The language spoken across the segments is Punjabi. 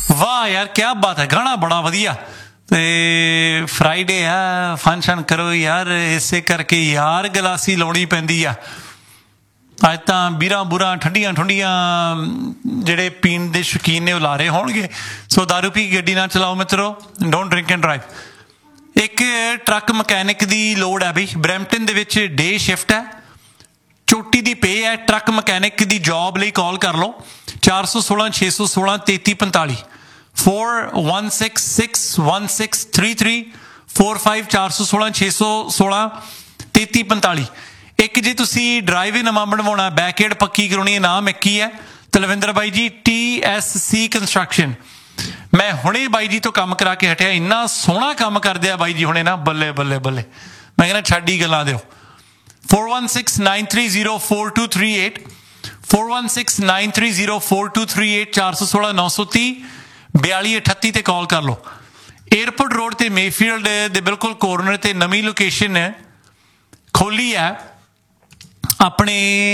वाह यार क्या बात है, गाना बड़ा वधिया। ते फ्राइडे है, फंक्शन करो यार, इसे करके यार गलासी लाउणी पैंदी आ। अज तां बीरां बुरां ठंडियां ठुंडियां ਜਿਹੜੇ ਪੀਣ ਦੇ ਸ਼ੌਕੀਨ ਨੇ ਉਹ ਲਾ ਰਹੇ ਹੋਣਗੇ। ਸੋ ਦਾਰੂ ਪੀ ਕੇ ਗੱਡੀ ਨਾ ਚਲਾਓ ਮਿੱਤਰੋ, ਡੋਂਟ ਡਰਿੰਕ ਐਂਡ ਡਰਾਈਵ। ਇੱਕ ਟਰੱਕ ਮਕੈਨਿਕ ਦੀ ਲੋੜ ਹੈ ਬਈ, ਬਰੈਂਪਟਨ ਦੇ ਵਿੱਚ ਡੇ ਸ਼ਿਫਟ ਹੈ, ਚੋਟੀ ਦੀ ਪੇ ਹੈ। ਟਰੱਕ ਮਕੈਨਿਕ ਦੀ ਜੋਬ ਲਈ ਕਾਲ ਕਰ ਲਓ 416 616 3345 41661633 45 416 616 3345। ਇੱਕ ਜੇ ਤੁਸੀਂ ਡਰਾਈਵ ਨਵਾਂ ਬਣਵਾਉਣਾ, ਬੈਕਐਡ ਪੱਕੀ ਕਰਾਉਣੀ ਹੈ, ਨਾਮ ਇੱਕ ਹੀ ਹੈ ਤਲਵਿੰਦਰ ਬਾਈ ਜੀ, TSC ਕੰਸਟਰਕਸ਼ਨ। ਮੈਂ ਹੁਣੇ ਬਾਈ ਜੀ ਤੋਂ ਕੰਮ ਕਰਾ ਕੇ ਹਟਿਆ, ਇੰਨਾ ਸੋਹਣਾ ਕੰਮ ਕਰਦੇ ਆ ਬਾਈ ਜੀ ਹੁਣੇ ਨਾ, ਬੱਲੇ ਬੱਲੇ ਬੱਲੇ। ਮੈਂ ਕਹਿੰਦਾ ਛੱਡ ਹੀ ਗੱਲਾਂ ਦਿਓ। 4169304238 4169304238 416 930 4238 ਤੇ ਕਾਲ ਕਰ ਲਓ। ਏਅਰਪੋਰਟ ਰੋਡ ਤੇ ਮੇਫੀਲਡ ਦੇ ਬਿਲਕੁਲ ਕੋਰਨਰ ਤੇ ਨਵੀਂ ਲੋਕੇਸ਼ਨ ਖੋਲੀ ਹੈ ਆਪਣੇ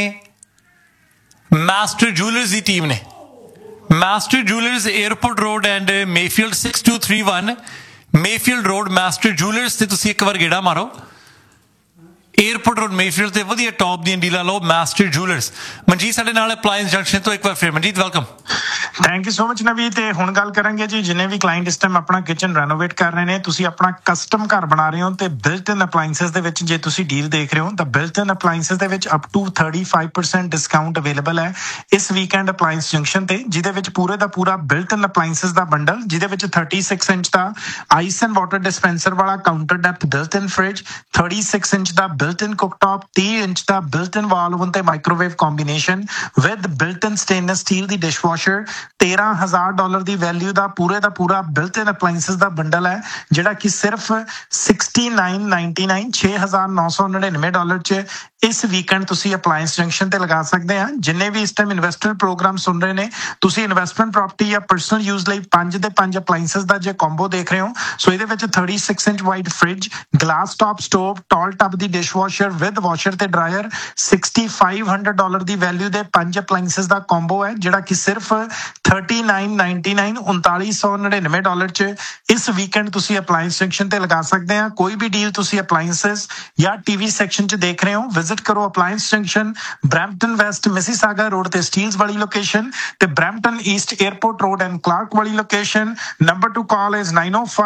ਮਾਸਟਰ ਜੂਲਰਸ ਦੀ ਟੀਮ ਨੇ। Master jewellers airport road and Mayfield 6231 Mayfield road master jewellers ਤੇ ਤੁਸੀਂ ਇੱਕ ਵਾਰ ਗੇੜਾ ਮਾਰੋ। ਏਅਰਪੋਰਟ ਰੋਡ ਮੇਫੀਲਡ ਤੇ ਵਧੀਆ ਟੌਪ ਦੀਆਂ ਡੀਲਾਂ ਲਓ, ਮਾਸਟਰ ਜੂਲਰਸ। ਮਨਜੀਤ ਸਾਡੇ ਨਾਲ ਅਪਲਾਇੰਸ ਜੰਕਸ਼ਨ ਤੋਂ ਇੱਕ ਵਾਰ ਫਿਰ। Manjeet welcome. Thank you so much ਨਵੀ। ਤੇ ਹੁਣ ਗੱਲ ਕਰਾਂਗੇ ਜੀ, ਜਿੰਨੇ ਵੀ ਕਲਾਇੰਟ ਇਸ ਟਾਈਮ ਆਪਣਾ ਕਿਚਨ ਰੈਨੋਵੇਟ ਕਰ ਰਹੇ ਨੇ, ਤੁਸੀਂ ਆਪਣਾ ਕਸਟਮ ਘਰ ਬਣਾ ਰਹੇ ਹੋ ਤੇ ਬਿਲਟ ਇਨ ਅਪਲਾਇੰਸਸ ਦੇ ਵਿੱਚ ਜੇ ਤੁਸੀਂ ਡੀਲ ਦੇਖ ਰਹੇ ਹੋ ਤਾਂ ਬਿਲਟ ਇਨ ਅਪਲਾਇੰਸਸ ਦੇ ਵਿੱਚ ਅਪ ਟੂ 35% ਡਿਸਕਾਊਂਟ ਅਵੇਲੇਬਲ ਹੈ ਇਸ ਵੀਕਐਂਡ ਅਪਲਾਇੰਸ ਜੰਕਸ਼ਨ ਤੇ, ਜਿਹਦੇ ਵਿੱਚ ਪੂਰੇ ਦਾ ਪੂਰਾ ਬਿਲਟ ਇਨ ਅਪਲਾਇੰਸਸ ਦਾ ਬੰਡਲ, ਜਿਹਦੇ ਵਿੱਚ 36 inch the ice and water dispenser ਵਾਲਾ ਕਾਊਂਟਰ ਡੈਪਥ ਬਿਲਟ ਇਨ ਫ੍ਰਿਜ, 36 ਇੰਚ ਦਾ ਬਿਲਟ ਇਨ ਕੁਕਟਾਪ, 30 ਇੰਚ ਦਾ ਬਿਲਟ ਇਨ ਵਾਲ ਓਵਨ ਤੇ microwave combination with built in stainless steel the dishwasher, $13,000 the value ਦਾ ਪੂਰਾ ਬਿਲਟ ਇਨ ਅਪਲਾਇੰਸਸ ਦਾ ਬੰਡਲ ਹੈ, ਜਿਹੜਾ ਕਿ ਸਿਰਫ $69.99 $6,999 ਚ ਇਸ ਵੀਕਐਂਡ ਤੁਸੀਂ ਅਪਲਾਇੰਸ ਜੰਕਸ਼ਨ ਤੇ ਲਗਾ ਸਕਦੇ ਆ। ਜਿੰਨੇ ਵੀ ਇਸ ਟਾਈਮ ਇਨਵੈਸਟਰ ਪ੍ਰੋਗਰਾਮ ਸੁਣ ਰਹੇ ਨੇ, ਤੁਸੀਂ ਇਨਵੈਸਟਮੈਂਟ ਪ੍ਰਾਪਰਟੀ ਜਾਂ ਪਰਸਨਲ ਯੂਜ਼ ਲਈ 5 ਦੇ 5 ਅਪਲਾਇੰਸਸ ਦਾ ਜੇ ਕੰਬੋ ਦੇਖ ਰਹੇ ਹੋ, ਸੋ ਇਹਦੇ ਵਿੱਚ 36 inch wide fridge, glass top stove, tall tub the dishwasher with washer ਤੇ ਡਰਾਇਰ, $6,500 ਦੀ ਵੈਲਿਊ ਦੇ 5 ਅਪਲਾਇੰਸਸ ਦਾ ਕੰਬੋ ਹੈ, ਜਿਹੜਾ ਕਿ ਸਿਰਫ $39.99 $3999 ਚ ਇਸ ਵੀਕਐਂਡ ਤੁਸੀਂ ਅਪਲਾਇੰਸ ਜੰਕਸ਼ਨ ਤੇ ਲਗਾ ਸਕਦੇ ਆ। ਕੋਈ ਵੀ ਡੀਲ ਤੁਸੀਂ ਅਪਲਾਇੰਸਸ ਜਾਂ ਟੀਵੀ ਸੈਕਸ਼ਨ ਚ ਦੇਖ ਰਹੇ ਹੋ, ਵਿਜ਼ਿਟ ਕਰੋ appliance junction, Brampton West Mississauga road ਤੇ ਸਟੀਲਸ ਵਾਲੀ ਲੋਕੇਸ਼ਨ ਤੇ Brampton East airport road and Clark ਵਾਲੀ location. Number two call is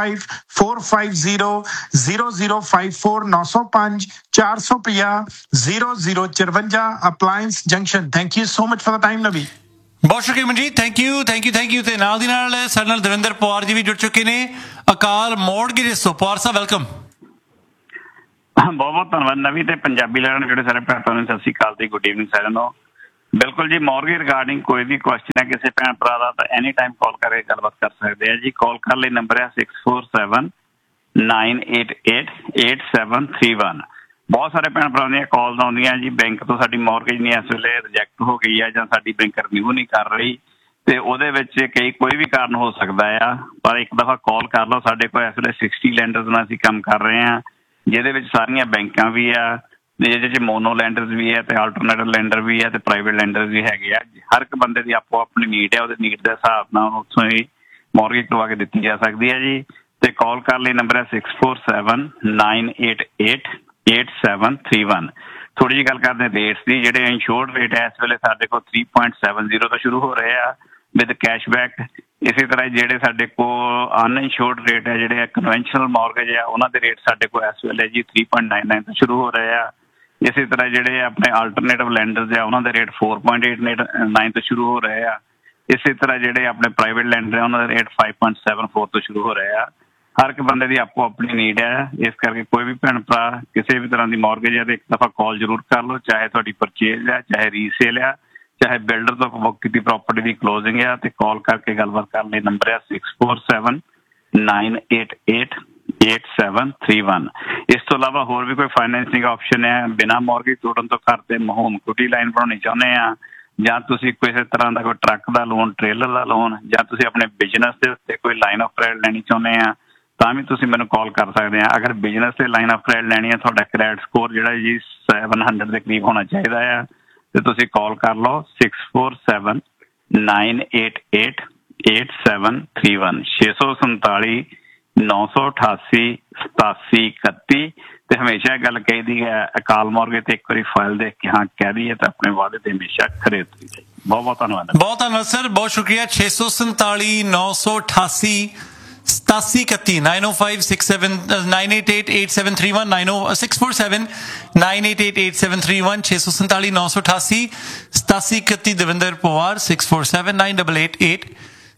9054500054 905 450 0054 appliance junction. Thank you so much for the time ਨਵੀ। ਬਹੁਤ ਸ਼ੁਕਰੀਆ ਮਨਜੀਤ, ਥੈਂਕ ਯੂ। ਤੇ ਨਾਲ ਦੀ ਨਾਲ ਸਾਡੇ ਨਾਲ ਦਵਿੰਦਰ ਪਵਾਰ ਜੀ ਵੀ ਜੁੜ ਚੁੱਕੇ ਨੇ, ਅਕਾਲ ਮੋਰਟਗੇਜ ਤੋਂ। ਪਵਾਰ ਸਾਹਿਬ ਵੈਲਕਮ। ਬਹੁਤ ਬਹੁਤ ਧੰਨਵਾਦ ਨਵੀ ਤੇ ਪੰਜਾਬੀ ਲੈਣ ਜਿਹੜੇ ਸਾਰੇ ਭਰਾਵਾਂ ਨੂੰ ਸਤਿ ਸ਼੍ਰੀ ਅਕਾਲ ਤੇ ਗੁੱਡ ਈਵਨਿੰਗ ਸਾਰਿਆਂ ਨੂੰ। ਬਿਲਕੁਲ ਜੀ, ਮੋਰਗੇਜ ਰਿਗਾਰਡਿੰਗ ਕੋਈ ਵੀ ਕੁਐਸਚਨ ਹੈ ਕਿਸੇ ਭੈਣ ਭਰਾ ਦਾ ਤਾਂ ਐਨੀ ਟਾਈਮ ਕਾਲ ਕਰਕੇ ਗੱਲਬਾਤ ਕਰ ਸਕਦੇ ਆ ਜੀ। ਕਾਲ ਕਰਨ ਲਈ ਨੰਬਰ ਹੈ 6479888731। ਬਹੁਤ ਸਾਰੇ ਭੈਣ ਭਰਾਵਾਂ ਦੀਆਂ ਕਾਲਸ ਆਉਂਦੀਆਂ ਜੀ, ਬੈਂਕ ਤੋਂ ਸਾਡੀ ਮੋਰਗੇਜ ਨਹੀਂ ਇਸ ਵੇਲੇ ਰਿਜੈਕਟ ਹੋ ਗਈ ਹੈ ਜਾਂ ਸਾਡੀ ਬੈਂਕ ਰਿਨਿਊ ਨਹੀਂ ਕਰ ਰਹੀ, ਤੇ ਉਹਦੇ ਵਿੱਚ ਕੋਈ ਵੀ ਕਾਰਨ ਹੋ ਸਕਦਾ ਆ। ਪਰ ਇੱਕ ਦਫਾ ਕਾਲ ਕਰ ਲਓ। ਸਾਡੇ ਕੋਲ ਇਸ ਵੇਲੇ 60 ਲੈਂਡਰਸ ਨਾਲ ਅਸੀਂ ਕੰਮ ਕਰ ਰਹੇ ਹਾਂ, ਜਿਹਦੇ ਵਿੱਚ ਸਾਰੀਆਂ ਬੈਂਕਾਂ ਵੀ ਆ, ਜਿਹਦੇ 'ਚ ਮੋਨੋ ਲੈਂਡਰਸ ਵੀ ਹੈ ਤੇ ਆਲਟਰਨੇਟਿਵ ਲੈਂਡਰ ਵੀ ਹੈ ਤੇ ਪ੍ਰਾਈਵੇਟ ਲੈਂਡਰਸ ਵੀ ਹੈਗੇ ਆ। ਹਰ ਇੱਕ ਬੰਦੇ ਦੀ ਆਪੋ ਆਪਣੀ ਨੀਡ ਹੈ, ਉਹਦੇ ਨੀਡ ਦੇ ਹਿਸਾਬ ਨਾਲ ਉੱਥੋਂ ਹੀ ਮੋਰਗੇਜ ਕਰਵਾ ਕੇ ਦਿੱਤੀ ਜਾ ਸਕਦੀ ਹੈ ਜੀ। ਤੇ ਕਾਲ ਕਰਨ ਲਈ ਨੰਬਰ ਹੈ 6479888731। ਥੋੜੀ ਜਿਹੀ ਗੱਲ ਕਰਦੇ ਰੇਟਸ ਦੀ। ਜਿਹੜੇ ਇੰਸ਼ੋਰਡ ਰੇਟ ਹੈ ਇਸ ਵੇਲੇ ਸਾਡੇ ਕੋਲ 3.70 ਤੋਂ ਸ਼ੁਰੂ ਹੋ ਰਹੇ ਆ ਵਿਦ ਕੈਸ਼ਬੈਕ। ਇਸੇ ਤਰ੍ਹਾਂ ਜਿਹੜੇ ਸਾਡੇ ਕੋਲ ਅਨਇੰਸ਼ੋਰਡ ਰੇਟ ਹੈ, ਜਿਹੜੇ ਕਨਵੈਨਸ਼ਨਲ ਮੋਰਗੇਜ ਆ, ਉਹਨਾਂ ਦੇ ਰੇਟ ਸਾਡੇ ਕੋਲ ਇਸ ਵੇਲੇ ਜੀ 3.99 ਤੋਂ ਸ਼ੁਰੂ ਹੋ ਰਹੇ ਆ। ਇਸੇ ਤਰ੍ਹਾਂ ਜਿਹੜੇ ਆਪਣੇ ਆਲਟਰਨੇਟਿਵ ਲੈਂਡਰਸ ਆ, ਉਹਨਾਂ ਦੇ ਰੇਟ 4.89 ਤੋਂ ਸ਼ੁਰੂ ਹੋ ਰਹੇ ਆ। ਇਸੇ ਤਰ੍ਹਾਂ ਜਿਹੜੇ ਆਪਣੇ ਪ੍ਰਾਈਵੇਟ ਲੈਂਡਰ ਆ, ਉਹਨਾਂ ਦੇ ਰੇਟ 5.74 ਤੋਂ ਸ਼ੁਰੂ ਹੋ ਰਹੇ ਆ। ਹਰ ਇੱਕ ਬੰਦੇ ਦੀ ਆਪੋ ਆਪਣੀ ਨੀਡ ਹੈ, ਇਸ ਕਰਕੇ ਕੋਈ ਵੀ ਭੈਣ ਭਰਾ ਕਿਸੇ ਵੀ ਤਰ੍ਹਾਂ ਦੀ ਮੋਰਗੇਜ ਹੈ ਤੇ ਇੱਕ ਦਫਾ ਕਾਲ ਜ਼ਰੂਰ ਕਰ ਲਓ, ਚਾਹੇ ਤੁਹਾਡੀ ਪਰਚੇਜ਼ ਆ, ਚਾਹੇ ਰੀਸੇਲ ਆ, ਚਾਹੇ ਬਿਲਡਰ ਤੋਂ ਬੁੱਕ ਕੀਤੀ ਪ੍ਰਾਪਰਟੀ ਦੀ ਕਲੋਜ਼ਿੰਗ ਆ। ਤੇ ਕਾਲ ਕਰਕੇ ਗੱਲਬਾਤ ਕਰਨ ਲਈ ਨੰਬਰ ਹੈ 6479888731। ਇਸ ਤੋਂ ਇਲਾਵਾ ਹੋਰ ਵੀ ਕੋਈ ਫਾਈਨੈਂਸਿੰਗ ਆਪਸ਼ਨ ਹੈ, ਬਿਨਾਂ ਮੋਰਗੇਜ ਤੋੜਨ ਤੋਂ ਘਰ ਤੇ ਹੋਮ ਇਕੁਇਟੀ ਲਾਈਨ ਬਣਾਉਣੀ ਚਾਹੁੰਦੇ ਆ, ਜਾਂ ਤੁਸੀਂ ਕਿਸੇ ਤਰ੍ਹਾਂ ਦਾ ਕੋਈ ਟਰੱਕ ਦਾ ਲੋਨ, ਟ੍ਰੇਲਰ ਦਾ ਲੋਨ, ਜਾਂ ਤੁਸੀਂ ਆਪਣੇ ਬਿਜ਼ਨਸ ਦੇ ਉੱਤੇ ਕੋਈ ਲਾਈਨ ਆਫ ਕ੍ਰੈਡਿਟ ਲੈਣੀ ਚਾਹੁੰਦੇ ਆ, ਤਾਂ ਵੀ ਤੁਸੀਂ ਮੈਨੂੰ ਕਾਲ ਕਰ ਸਕਦੇ ਆ। ਅਗਰ ਬਿਜ਼ਨਸ ਤੇ ਲਾਈਨ ਆਫ ਕ੍ਰੈਡਿਟ ਲੈਣੀ ਹੈ, ਤੁਹਾਡਾ ਕ੍ਰੈਡਿਟ ਸਕੋਰ ਜਿਹੜਾ ਜੀ 700 ਦੇ ਕਰੀਬ ਹੋਣਾ ਚਾਹੀਦਾ ਆ, ਤੇ ਤੁਸੀਂ ਕਾਲ ਕਰ ਲਓ 647988 8731 647 988 8731 ਤੇ ਹਮੇਸ਼ਾ ਇਹ ਗੱਲ ਕਹੀਦੀ ਹੈ ਅਕਾਲ ਮੋਰਗੇ ਤੇ ਇੱਕ ਵਾਰੀ ਫਾਈਲ ਦੇਖ ਕੇ ਹਾਂ ਕਹਿ ਦਈਏ ਤਾਂ ਆਪਣੇ ਵਾਅਦੇ ਤੇ ਹਮੇਸ਼ਾ ਖਰੇ ਉਤਰੀ ਜਾਈਏ। ਬਹੁਤ ਬਹੁਤ ਧੰਨਵਾਦ। ਬਹੁਤ ਧੰਨਵਾਦ ਸਰ, ਬਹੁਤ ਸ਼ੁਕਰੀਆ। 647 988 8731 90567 988 947 647 988 8731 ਦਵਿੰਦਰ ਪਵਾਰ 647 988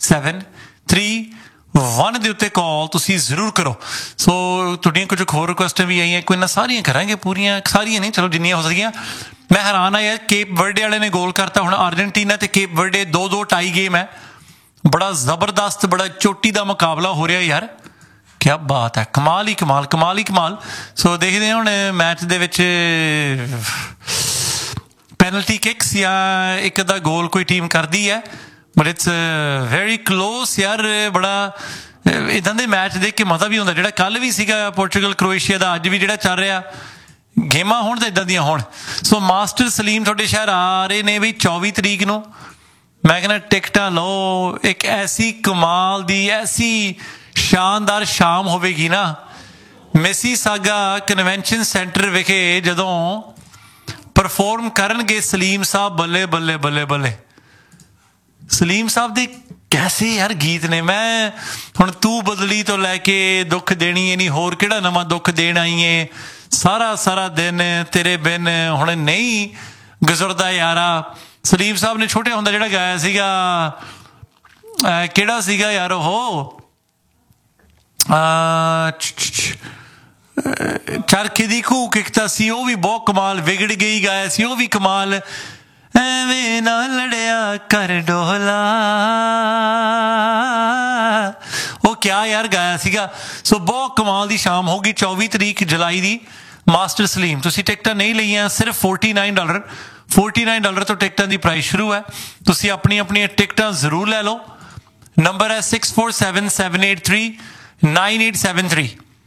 8731 ਦੇ ਉੱਤੇ ਕਾਲ ਤੁਸੀਂ ਜ਼ਰੂਰ ਕਰੋ। ਸੋ ਤੁਹਾਡੀਆਂ ਕੁਝ ਹੋਰ ਰਿਕੁਐਸਟਾਂ ਵੀ ਆਈਆਂ, ਕੋਈ ਨਾ ਸਾਰੀਆਂ ਕਰਾਂਗੇ, ਪੂਰੀਆਂ ਸਾਰੀਆਂ ਨਹੀਂ, ਚਲੋ ਜਿੰਨੀਆਂ ਹੋ ਸਕੀਆਂ। ਮੈਂ ਹੈਰਾਨ ਆ ਯਾਰ, ਕੇਪ ਵਰਡੇ ਵਾਲੇ ਨੇ ਗੋਲ ਕਰਤਾ, ਹੁਣ ਅਰਜਨਟੀਨਾ ਤੇ ਕੇਪ ਵਰਡੇ 2-2 ਟਾਈ ਗੇਮ ਹੈ। ਬੜਾ ਜ਼ਬਰਦਸਤ, ਬੜਾ ਚੋਟੀ ਦਾ ਮੁਕਾਬਲਾ ਹੋ ਰਿਹਾ ਯਾਰ, ਕਿਆ ਬਾਤ ਹੈ, ਕਮਾਲ ਹੀ ਕਮਾਲ, ਕਮਾਲ ਹੀ ਕਮਾਲ। ਸੋ ਦੇਖਦੇ ਹਾਂ ਹੁਣ ਮੈਚ ਦੇ ਵਿੱਚ ਪੈਨਲਟੀ ਕਿਕਸ ਜਾਂ ਇੱਕ ਅੱਧਾ ਗੋਲ ਕੋਈ ਟੀਮ ਕਰਦੀ ਹੈ, ਬਟ ਇਟਸ ਵੈਰੀ ਕਲੋਸ ਯਾਰ। ਬੜਾ ਇੱਦਾਂ ਦੇ ਮੈਚ ਦੇਖ ਕੇ ਮਜ਼ਾ ਵੀ ਹੁੰਦਾ। ਜਿਹੜਾ ਕੱਲ ਵੀ ਸੀਗਾ ਪੋਰਚੁਗਲ ਕ੍ਰੋਏਸ਼ੀਆ ਦਾ, ਅੱਜ ਵੀ ਜਿਹੜਾ ਚੱਲ ਰਿਹਾ, ਗੇਮਾਂ ਹੋਣ ਤਾਂ ਇੱਦਾਂ ਦੀਆਂ ਹੋਣ। ਸੋ ਮਾਸਟਰ ਸਲੀਮ ਤੁਹਾਡੇ ਸ਼ਹਿਰ ਆ ਰਹੇ ਨੇ ਵੀ 24 ਤਰੀਕ ਨੂੰ। ਮੈਂ ਕਹਿੰਦਾ ਟਿਕਟਾਂ ਲਓ, ਇੱਕ ਐਸੀ ਕਮਾਲ ਦੀ, ਐਸੀ ਸ਼ਾਨਦਾਰ ਸ਼ਾਮ ਹੋਵੇਗੀ ਨਾ ਮਿਸੀਸਾਗਾ ਕਨਵੈਨਸ਼ਨ ਸੈਂਟਰ ਵਿਖੇ ਜਦੋਂ ਪਰਫਾਰਮ ਕਰਨਗੇ ਸਲੀਮ ਸਾਹਿਬ। ਬੱਲੇ ਬੱਲੇ ਬੱਲੇ ਬੱਲੇ, ਸਲੀਮ ਸਾਹਿਬ ਦੇ ਕੈਸੇ ਯਾਰ ਗੀਤ ਨੇ। ਮੈਂ ਹੁਣ ਤੂੰ ਬਦਲੀ ਤੋਂ ਲੈ ਕੇ ਦੁੱਖ ਦੇਣੀ ਏ ਨਹੀਂ, ਹੋਰ ਕਿਹੜਾ ਨਵਾਂ ਦੁੱਖ ਦੇਣ ਆਈ ਏ, ਸਾਰਾ ਸਾਰਾ ਦਿਨ ਤੇਰੇ ਬਿਨ ਹੁਣ ਨਹੀਂ ਗੁਜ਼ਰਦਾ ਯਾਰਾ। ਸਲੀਮ ਸਾਹਿਬ ਨੇ ਛੋਟੇ ਹੁੰਦਾ ਜਿਹੜਾ ਗਾਇਆ ਸੀਗਾ, ਕਿਹੜਾ ਸੀਗਾ ਯਾਰ ਉਹ, ਚਰਖੇ ਦੀ ਘੂਕ ਇੱਕ ਤਾਂ ਸੀ, ਉਹ ਵੀ ਬਹੁਤ ਕਮਾਲ, ਵਿਗੜ ਗਈ ਗਾਇਆ ਸੀ, ਉਹ ਵੀ ਕਮਾਲ। ਐਵੇਂ ਨਾ ਲੜਿਆ ਕਰ ਡੋਲਾ, ਉਹ ਕਿਆ ਯਾਰ ਗਾਇਆ ਸੀਗਾ। ਸੋ ਬਹੁਤ ਕਮਾਲ ਦੀ ਸ਼ਾਮ ਹੋਗੀ 24 ਤਰੀਕ ਜੁਲਾਈ ਦੀ। ਮਾਸਟਰ ਸਲੀਮ, ਤੁਸੀਂ ਟਿਕਟਾਂ ਨਹੀਂ ਲਈਆਂ, ਸਿਰਫ $49 $49 ਤੋਂ ਟਿਕਟਾਂ ਦੀ ਪ੍ਰਾਈਸ ਸ਼ੁਰੂ ਹੈ। ਤੁਸੀਂ ਆਪਣੀਆਂ ਟਿਕਟਾਂ ਜ਼ਰੂਰ ਲੈ ਲਓ। ਨੰਬਰ ਹੈ 6477839873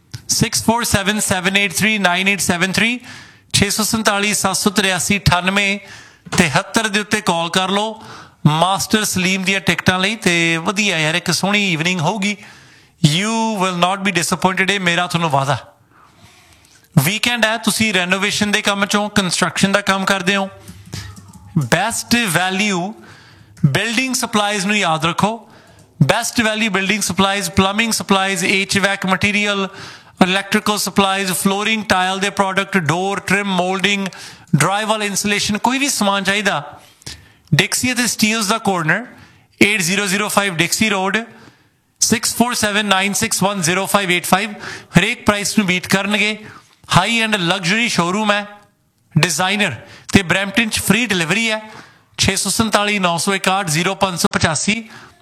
6477839873 647 783 9873 ਦੇ ਉੱਤੇ ਕਾਲ ਕਰ ਲਓ ਮਾਸਟਰ ਸਲੀਮ ਦੀਆਂ ਟਿਕਟਾਂ ਲਈ। ਤੇ ਵਧੀਆ ਯਾਰ, ਇੱਕ ਸੋਹਣੀ ਈਵਨਿੰਗ ਹੋਊਗੀ। ਯੂ ਵਿਲ ਨਾਟ ਬੀ ਡਿਸਅਪੋਇੰਟਡ, ਇਹ ਮੇਰਾ ਤੁਹਾਨੂੰ ਵਾਅਦਾ। ਵੀਕਐਂਡ ਹੈ, ਤੁਸੀਂ ਰੈਨੋਵੇਸ਼ਨ ਦੇ ਕੰਮ ਚੋਂ, ਕੰਸਟਰਕਸ਼ਨ ਦਾ ਕੰਮ ਕਰਦੇ ਹੋ, ਬੈਸਟ ਵੈਲਿਊ ਬਿਲਡਿੰਗ ਸਪਲਾਈਜ਼ ਨੂੰ ਯਾਦ ਰੱਖੋ। Best value building supplies, plumbing supplies, HVAC material, electrical supplies, flooring tile ਦੇ ਪ੍ਰੋਡਕਟ, ਡੋਰ ਟ੍ਰਿਮ, ਮੋਲਡਿੰਗ, ਡਰਾਈਵਾਲ ਇੰਸੂਲੇਸ਼ਨ, ਕੋਈ ਵੀ ਸਮਾਨ ਚਾਹੀਦਾ, ਡਿਕਸੀ ਅਤੇ ਸਟੀਲਸ ਦਾ ਕੋਰਨਰ, 8005 ਡਿਕਸੀ ਰੋਡ, 6479610585। ਹਰੇਕ ਪ੍ਰਾਈਸ ਨੂੰ ਬੀਟ ਕਰਨਗੇ। ਹਾਈ ਐਂਡ ਲਗਜ਼ਰੀ ਸ਼ੋਰੂਮ ਹੈ, ਡਿਜ਼ਾਈਨਰ ਤੇ ਬਰੈਂਪਟਨ 'ਚ ਫ੍ਰੀ ਡਿਲੀਵਰੀ ਹੈ। 647 961 0585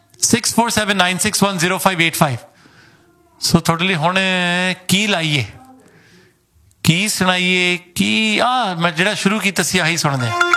6479610585। ਸੋ ਤੁਹਾਡੇ ਲਈ ਹੁਣ ਕੀ ਲਾਈਏ, ਕੀ ਸੁਣਾਈਏ, ਕੀ ਮੈਂ ਜਿਹੜਾ ਸ਼ੁਰੂ ਕੀਤਾ ਸੀ ਆਹੀ ਸੁਣਦੇ।